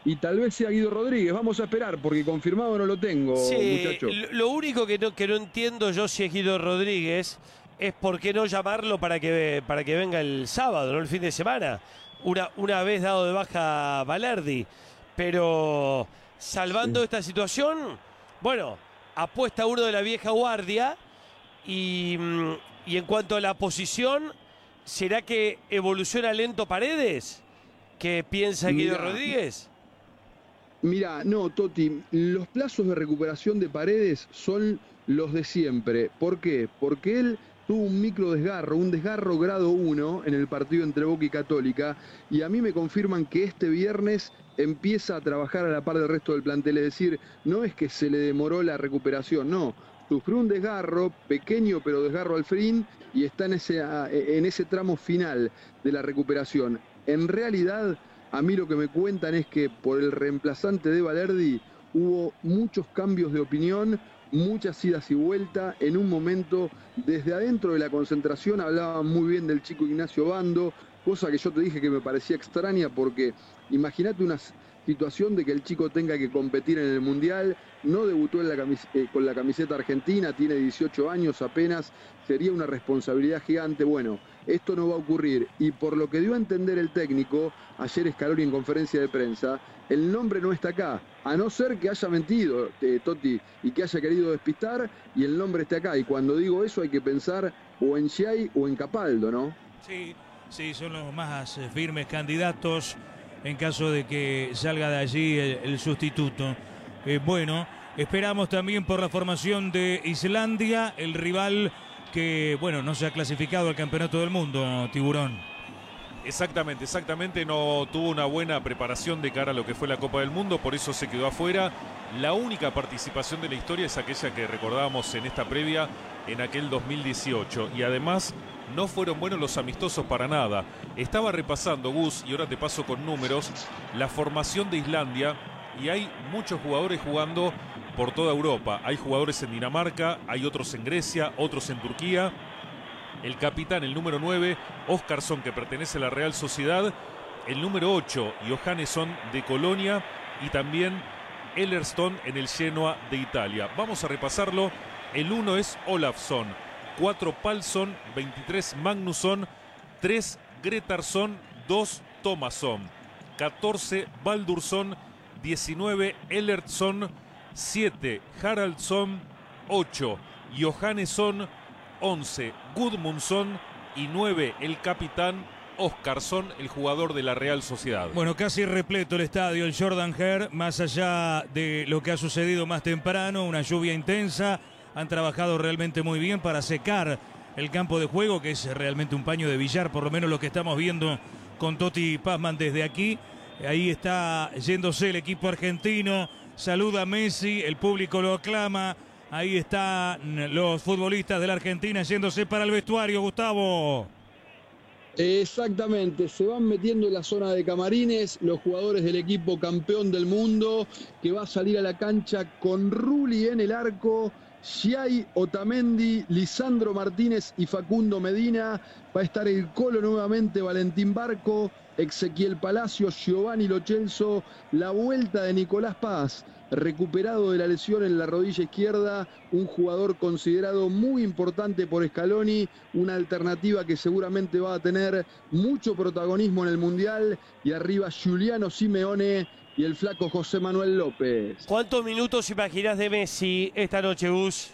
y tal vez sea Guido Rodríguez. Vamos a esperar, porque confirmado no lo tengo, Sí, muchacho. lo único que no entiendo yo si es Guido Rodríguez es por qué no llamarlo para que venga el sábado, no el fin de semana. Una vez dado de baja Balerdi. Pero salvando esta situación, bueno, apuesta uno de la vieja guardia y en cuanto a la posición, ¿será que evoluciona lento Paredes? ¿Qué piensa Guido Rodríguez? Mira, no, Toti, los plazos de recuperación de Paredes son los de siempre. ¿Por qué? Porque él tuvo un micro desgarro, un desgarro grado 1 en el partido entre Boca y Católica, y a mí me confirman que este viernes empieza a trabajar a la par del resto del plantel, es decir, no es que se le demoró la recuperación, no, sufrió un desgarro, pequeño pero desgarro al fin, y está en ese tramo final de la recuperación. En realidad, a mí lo que me cuentan es que por el reemplazante de Balerdi hubo muchos cambios de opinión, muchas idas y vueltas. En un momento, desde adentro de la concentración, hablaban muy bien del chico Ignacio Bando, cosa que yo te dije que me parecía extraña porque imagínate una situación de que el chico tenga que competir en el Mundial, no debutó con la camiseta argentina, tiene 18 años apenas, sería una responsabilidad gigante. Bueno, esto no va a ocurrir, y por lo que dio a entender el técnico ayer Scaloni en conferencia de prensa, el nombre no está acá, a no ser que haya mentido Totti y que haya querido despistar y el nombre esté acá. Y cuando digo eso hay que pensar o en Giai o en Capaldo, ¿no? Sí, sí, son los más firmes candidatos en caso de que salga de allí el sustituto. Bueno, esperamos también por la formación de Islandia, el rival que, bueno, no se ha clasificado al Campeonato del Mundo, Tiburón. Exactamente, no tuvo una buena preparación de cara a lo que fue la Copa del Mundo, por eso se quedó afuera. La única participación de la historia es aquella que recordábamos en esta previa, en aquel 2018, y además no fueron buenos los amistosos para nada. Estaba repasando, Gus, y ahora te paso con números, la formación de Islandia, y hay muchos jugadores jugando por toda Europa. Hay jugadores en Dinamarca, hay otros en Grecia, otros en Turquía. El capitán, el número 9, Óskarsson, que pertenece a la Real Sociedad. El número 8, Johannesson, de Colonia. Y también Ellerston en el Genoa de Italia. Vamos a repasarlo. El 1 es Olafsson, 4 Palsson, 23 Magnusson, 3 Gretarsson, 2 Thomasson, 14 Baldursson, 19 Ellertsson, 7 Haraldsson, 8 Johannesson, 11 Gudmundsson y 9 el capitán Óskarsson, el jugador de la Real Sociedad. Bueno, casi repleto el estadio, el Jordan Hare, más allá de lo que ha sucedido más temprano, una lluvia intensa. Han trabajado realmente muy bien para secar el campo de juego, que es realmente un paño de billar, por lo menos lo que estamos viendo con Totti Pazman desde aquí. Ahí está yéndose el equipo argentino, saluda a Messi, el público lo aclama. Ahí están los futbolistas de la Argentina yéndose para el vestuario, Gustavo. Exactamente, se van metiendo en la zona de camarines los jugadores del equipo campeón del mundo, que va a salir a la cancha con Rulli en el arco, Giai, Otamendi, Lisandro Martínez y Facundo Medina. Va a estar el Colo nuevamente, Valentín Barco, Ezequiel Palacios, Giovanni Lo Celso. La vuelta de Nicolás Paz, recuperado de la lesión en la rodilla izquierda, un jugador considerado muy importante por Scaloni, una alternativa que seguramente va a tener mucho protagonismo en el Mundial. Y arriba Giuliano Simeone y el flaco José Manuel López. ¿Cuántos minutos imaginás de Messi esta noche, Gus?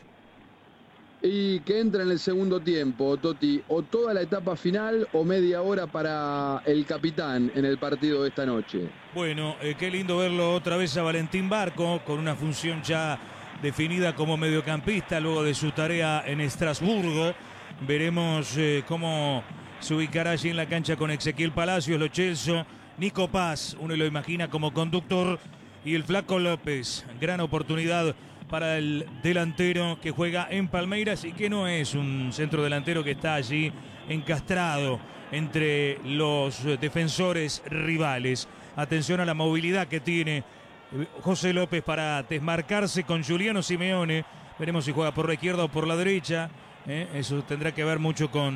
Y que entra en el segundo tiempo, Totti, o toda la etapa final o media hora para el capitán en el partido de esta noche. Bueno, qué lindo verlo otra vez a Valentín Barco, con una función ya definida como mediocampista luego de su tarea en Estrasburgo. Veremos cómo se ubicará allí en la cancha con Ezequiel Palacios, Lo Celso, Nico Paz, uno lo imagina como conductor, y el flaco López. Gran oportunidad para el delantero que juega en Palmeiras y que no es un centro delantero que está allí encastrado entre los defensores rivales. Atención a la movilidad que tiene José López para desmarcarse con Giuliano Simeone. Veremos si juega por la izquierda o por la derecha. Eso tendrá que ver mucho con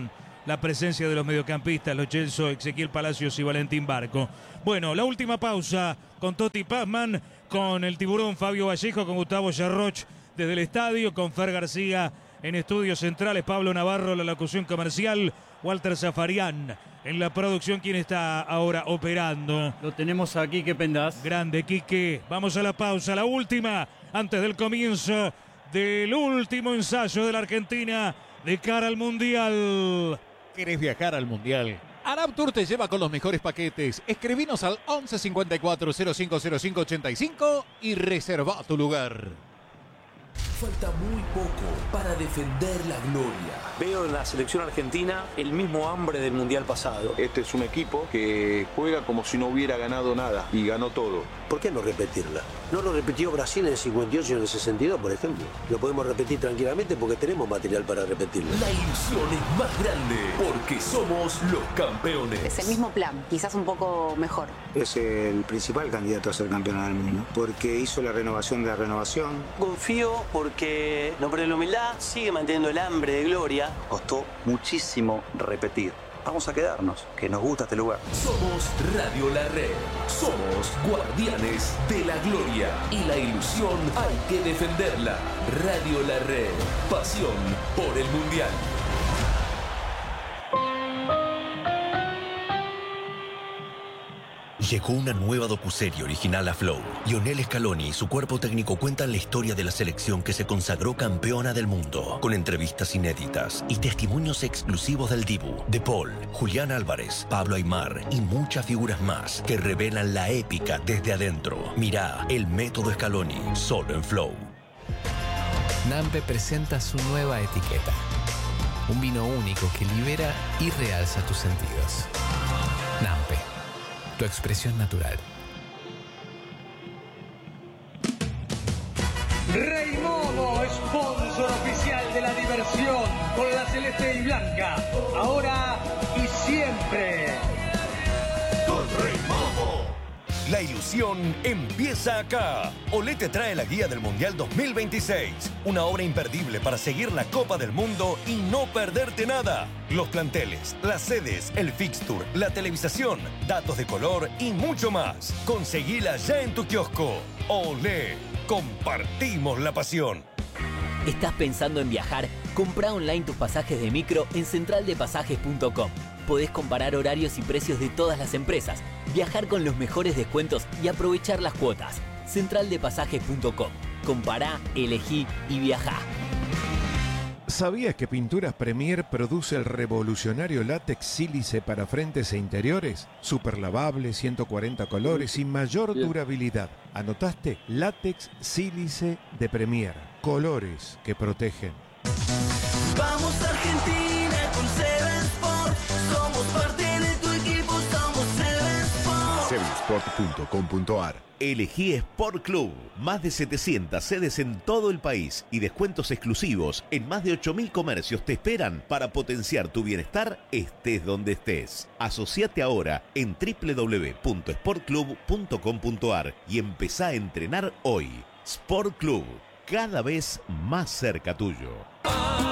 la presencia de los mediocampistas, Lo Celso, Ezequiel Palacios y Valentín Barco. Bueno, la última pausa con Toti Pazman, con el tiburón Fabio Vallejo, con Gustavo Yarroch desde el estadio, con Fer García en estudios centrales, Pablo Navarro, la locución comercial, Walter Zafarian en la producción, quien está ahora operando. Lo tenemos aquí, Quique Pendas. Grande, Quique. Vamos a la pausa, la última, antes del comienzo del último ensayo de la Argentina de cara al Mundial. ¿Querés viajar al Mundial? Arab Tour te lleva con los mejores paquetes. Escribinos al 11 54 05 05 85 y reserva tu lugar. Falta muy poco para defender la gloria. Veo en la selección argentina el mismo hambre del Mundial pasado. Este es un equipo que juega como si no hubiera ganado nada y ganó todo. ¿Por qué no repetirla? No lo repitió Brasil en el 58 y en el 62, por ejemplo. Lo podemos repetir tranquilamente porque tenemos material para repetirlo. La ilusión es más grande porque somos los campeones. Es el mismo plan, quizás un poco mejor. Es el principal candidato a ser campeón del mundo porque hizo la renovación de la renovación. Confío porque no perdió la humildad, sigue manteniendo el hambre de gloria. Costó muchísimo repetir. Vamos a quedarnos, que nos gusta este lugar. Somos Radio La Red. Somos guardianes de la gloria. Y la ilusión hay que defenderla. Radio La Red. Pasión por el Mundial. Llegó una nueva docuserie original a Flow. Lionel Scaloni y su cuerpo técnico cuentan la historia de la selección que se consagró campeona del mundo, con entrevistas inéditas y testimonios exclusivos del Dibu, De Paul, Julián Álvarez, Pablo Aimar y muchas figuras más que revelan la épica desde adentro. Mirá El Método Scaloni, solo en Flow. Nampe presenta su nueva etiqueta. Un vino único que libera y realza tus sentidos. Nampe. Tu expresión natural. Rey Momo, sponsor oficial de la diversión con la celeste y blanca. Ahora y siempre. Con Rey Momo. La ilusión empieza acá. Olé te trae la guía del Mundial 2026. Una obra imperdible para seguir la Copa del Mundo y no perderte nada. Los planteles, las sedes, el fixture, la televisación, datos de color y mucho más. Conseguila ya en tu kiosco. Olé, compartimos la pasión. ¿Estás pensando en viajar? Comprá online tus pasajes de micro en centraldepasajes.com. Podés comparar horarios y precios de todas las empresas, viajar con los mejores descuentos y aprovechar las cuotas. Centraldepasajes.com. Compará, elegí y viajá. ¿Sabías que Pinturas Premier produce el revolucionario látex sílice para frentes e interiores? Super lavable, 140 colores y mayor durabilidad. ¿Anotaste? Látex sílice de Premier. Colores que protegen. Vamos Argentina con Seven Sport. Somos parte de tu equipo, somos Seven Sport. Sevensport.com.ar. Elegí Sport Club. Más de 700 sedes en todo el país y descuentos exclusivos en más de 8.000 comercios te esperan para potenciar tu bienestar estés donde estés. Asociate ahora en www.sportclub.com.ar y empezá a entrenar hoy. Sport Club, cada vez más cerca tuyo.